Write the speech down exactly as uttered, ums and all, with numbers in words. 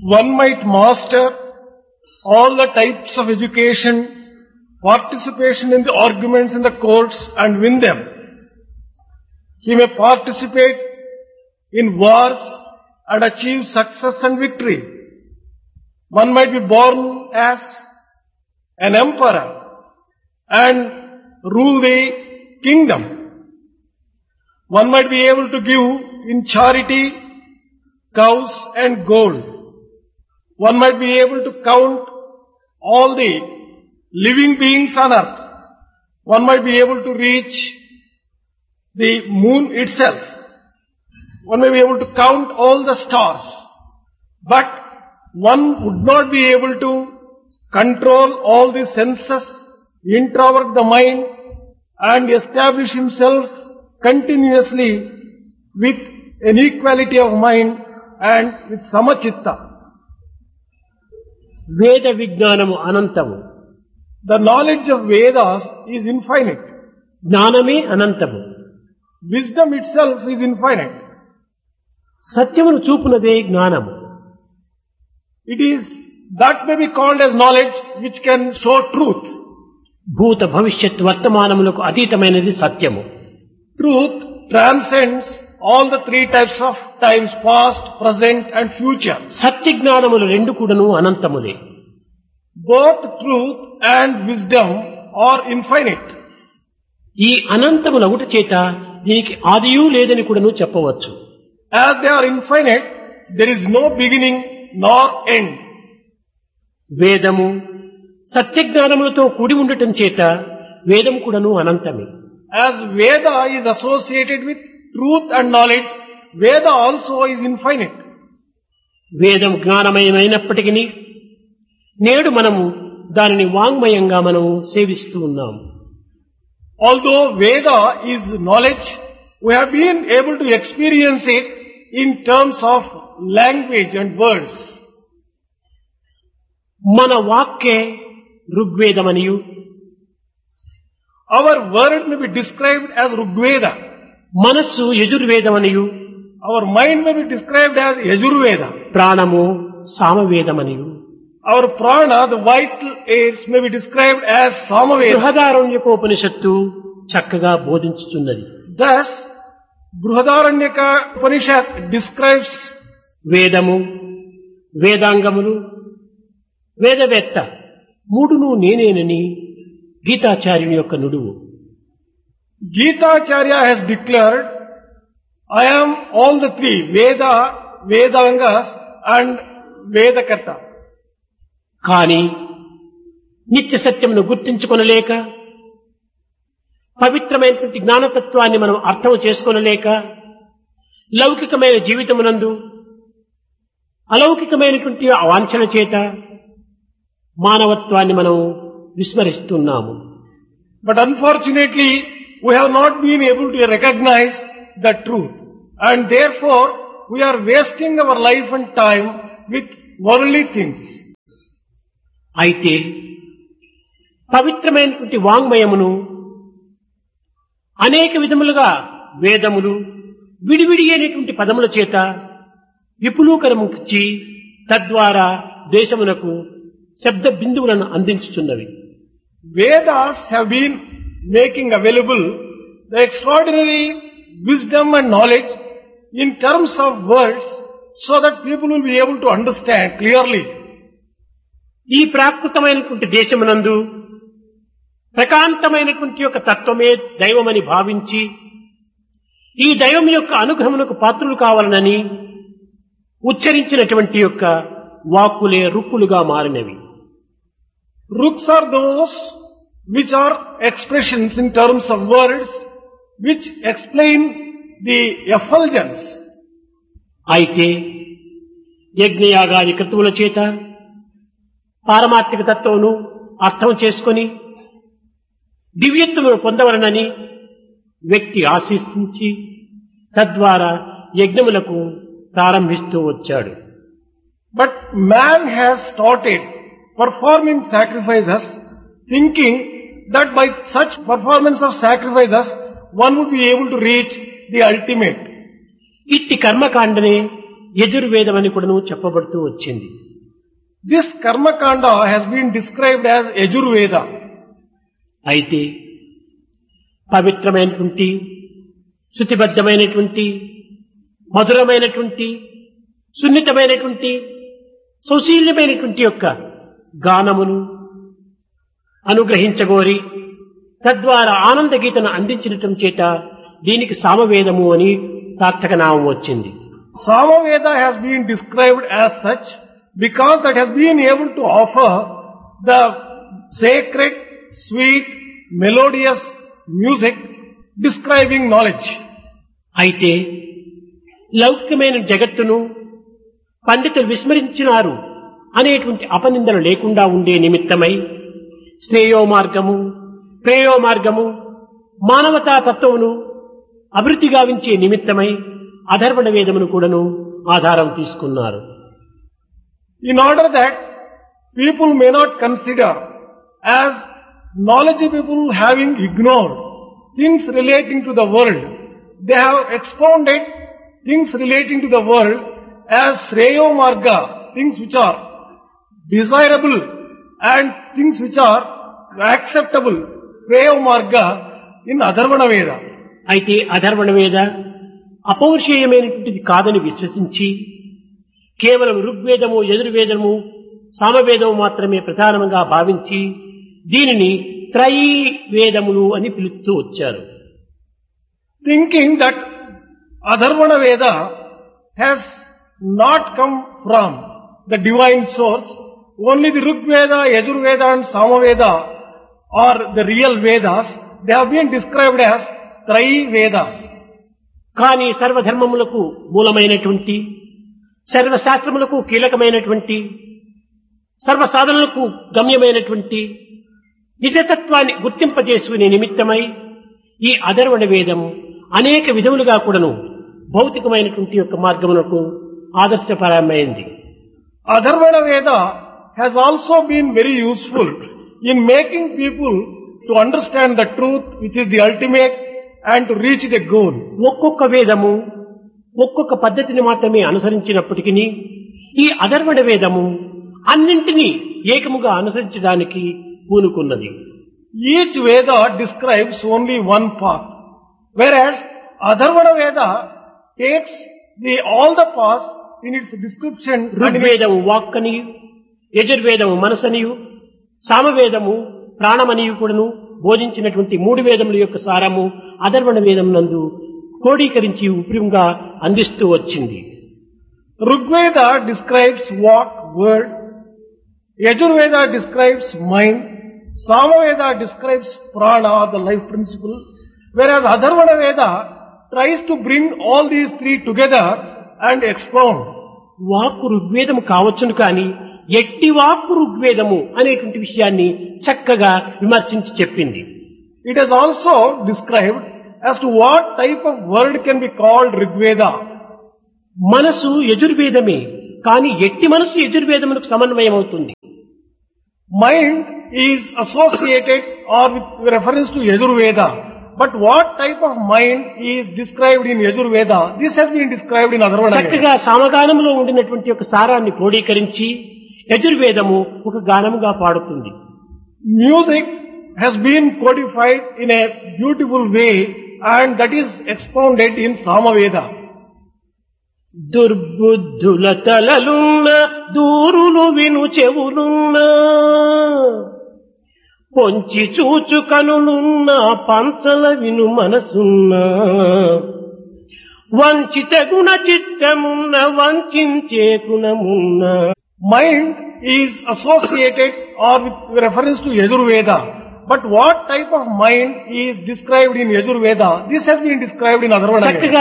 One might master all the types of education, participation in the arguments in the courts and win them. He may participate in wars and achieve success and victory. One might be born as an emperor and rule the kingdom. One might be able to give in charity cows and gold. One might be able to count all the living beings on earth. One might be able to reach the moon itself. One may be able to count all the stars. But one would not be able to control all the senses, introvert the mind, and establish himself continuously with an equality of mind and with samachitta. వేద విజ్ఞానము అనంతము. The knowledge of Vedas is infinite. జ్ఞానమే అనంతము. Wisdom itself is infinite. సత్యమును చూపునదే జ్ఞానము. It is that may be called as knowledge which can show truth. భూత భవిష్యత్ వర్తమానములకు అతీతమైనది సత్యము. Truth transcends all the three types of times, past, present and future. సత్య జ్ఞానములు రెండు కూడాను అనంతములే. Both truth and wisdom are infinite. ఈ అనంతములగుట చేత దీనికి ఆదియూ లేదని కూడాను చెప్పవచ్చు. As they are infinite, there is no beginning nor end. వేదము సత్య జ్ఞానములతో కూడి ఉండటం చేత వేదం కూడాను అనంతమే. As Veda is associated with truth and knowledge, Veda also is infinite. వేదం జ్ఞానమయమైనప్పటికీ నేడు మనము దానిని వాంగ్మయంగా మనము సేవిస్తూ ఉన్నాము. Although Veda is knowledge, we have been able to experience it in terms of language and words. మన వాక్కే ఋగ్వేదమనియు, Our word may be described as Rigveda. మనస్సు యజుర్వేదమనియు, Our mind may be described as Yajurveda. ప్రాణము సామవేదమనియు, Our prana, the vital airs, may be described as Samaveda. బృహదారణ్యకోపనిషత్తు చక్కగా బోధించుతున్నది. Thus, Brihadaranyaka Upanishad describes వేదము, వేదాంగములు, వేదవేత్త మూడును నేనేనని గీతాచార్యుని యొక్క నుడువు. Gita Acharya has declared, I am all the three, Veda, Vedangas and Vedakarta. కాని నిత్య సత్యమును గుర్తించుకొనలేక, పవిత్రమైనటువంటి జ్ఞానతత్వాన్ని మనం అర్థం చేసుకోనలేక, లౌకికమైన జీవితమునందు అలౌకికమైనటువంటి వాంఛన చేత మానవత్వాన్ని మనం విస్మరిస్తున్నాము. But unfortunately, we have not been able to recognize the truth. And therefore, we are wasting our life and time with worldly things. అయితే పవిత్రమైనటువంటి వాంగ్మయమును అనేక విధములుగా వేదములు విడివిడి అయినటువంటి పదముల చేత విపులీకరముచ్చి తద్వారా దేశమునకు శబ్ద బిందువులను అందించుచున్నవి. Vedas have been making available the extraordinary wisdom and knowledge in terms of words so that people will be able to understand clearly. ఈ ప్రాకృతమైనటువంటి దేశమునందు ప్రకాంతమైనటువంటి యొక్క తత్వమే దైవమని భావించి ఈ దైవం యొక్క అనుగ్రహమునకు పాత్రులు కావాలనని ఉచ్చరించినటువంటి యొక్క వాక్కులే రుక్కులుగా మారినవి. Ruks are those which are expressions in terms of words which explain the effulgence. అయితే యజ్ఞయాగాది క్రతువుల చేత పారమార్థిక తత్వమును అర్థం చేసుకొని దివ్యత్వమును పొందవలనని వ్యక్తి ఆశించి తద్వారా యజ్ఞములకు ప్రారంభిస్తూ వచ్చాడు. But man has started performing sacrifices thinking that by such performance of sacrifices one would be able to reach the ultimate. ఇట్టి కర్మకాండనే యజుర్వేదం అని కూడాను చెప్పబడుతూ వచ్చింది. This Karma Kanda has been described as Yajurveda. అయితే పవిత్రమైనటువంటి శృతిబద్ధమైనటువంటి మధురమైనటువంటి సున్నితమైనటువంటి సౌశీల్యమైనటువంటి యొక్క గానమును అనుగ్రహించగోరి తద్వారా ఆనంద గీతను అందించటం చేత దీనికి సామవేదము అని సార్థక నామం వచ్చింది. Samaveda has been described as such because that has been able to offer the sacred, sweet, melodious music describing knowledge. అయితే లౌకికమైన జగత్తును పండితులు విస్మరించినారు అనేటువంటి అపనిందలు లేకుండా ఉండే నిమిత్తమై శ్రేయో మార్గము, ప్రేయో మార్గము, మానవతా తత్వమును అభివృద్ధి గావించే నిమిత్తమై అధర్వణ వేదమును కూడాను ఆధారం తీసుకున్నారు. In order that people may not consider as knowledgeable people having ignored things relating to the world, they have expounded things relating to the world as Shreyo Marga, things which are desirable and things which are acceptable, Shreyo Marga in Adharvana Veda. అయితే అధర్వణ వేద అపౌరుషేయమైనటువంటిది కాదని విశ్వసించి కేవలం ఋగ్వేదము, యజుర్వేదము, సామవేదము మాత్రమే ప్రధానంగా భావించి దీనిని త్రయీ వేదములు అని పిలుస్తూ వచ్చారు. Thinking that Adharvana Veda has not come from the divine source, only the Rigveda, Yajurveda and Samaveda are the real Vedas. They have been described as Trayi Vedas. కానీ సర్వధర్మములకు మూలమైనటువంటి, సర్వశాస్త్రములకు కీలకమైనటువంటి, సర్వసాధనలకు గమ్యమైనటువంటి నిజతత్వాన్ని గుర్తింపజేసుకునే నిమిత్తమై ఈ అధర్వణ వేదం అనేక విధములుగా కూడాను భౌతికమైనటువంటి యొక్క మార్గమునకు ఆదర్శపరమైంది. Adharvana Veda has also been very useful in making people to understand the truth which is the ultimate and to reach the goal. ఒక్కొక్క వేదము ఒక్కొక్క పద్ధతిని మాత్రమే అనుసరించినప్పటికీ ఈ అధర్వణ వేదము అన్నింటినీ ఏకముగా అనుసరించడానికి పూనుకున్నది. Each Veda describes only one path, whereas Adharvana Veda takes the all the paths in its description. ఋగ్వేదము వాక్కనియు, యజుర్వేదము మనసనియు, సామవేదము ప్రాణమనియు కూడాను బోధించినటువంటి మూడు వేదముల యొక్క సారము అధర్వణ వేదం నందు క్రోడీకరించి ఉప్రియంగా అందిస్తూ వచ్చింది. Rigveda describes walk, word. Yajurveda describes mind. Samaveda describes prana, the life principle. Whereas Adharvana Veda tries to bring all these three together and expound. వాక్కు ఋగ్వేదము కావచ్చును కానీ ఎట్టి వాక్కు ఋగ్వేదము అనేటువంటి విషయాన్ని చక్కగా విమర్శించి చెప్పింది. It is also described as to what type of word can be called Rigveda. మనసు యజుర్వేదమే కానీ ఎట్టి మనసు యజుర్వేదమునకు సమన్వయం అవుతుంది. Mind is associated or with reference to Yajurveda. But what type of mind is described in Yajurveda? This has been described in Adharvana Veda. చక్కగా సమగానములో ఉండినటువంటి ఒక సారాన్ని క్రోడీకరించి యజుర్వేదము ఒక గానముగా పాడుతుంది. Music has been codified in a beautiful way and that is expounded in Samaveda. దుర్బుద్ధుల తలలున్న దూరులు విను చెవులున్న పొంచి చూచు కనులున్న పంచల విను మనసున్న వంచిత గుణ చిత్తమున్న వంచే గుణమున్న. Mind is associated or with reference to Yajurveda. But what type of mind is described in Yajurveda? This has been described in Adharvana Veda.